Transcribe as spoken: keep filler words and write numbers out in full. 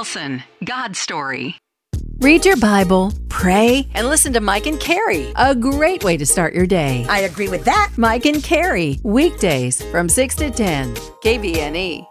Wilson, God's Story. Read your Bible, pray, and listen to Mike and Carrie. A great way to start your day. I agree with that. Mike and Carrie, weekdays from six to ten, K V N E.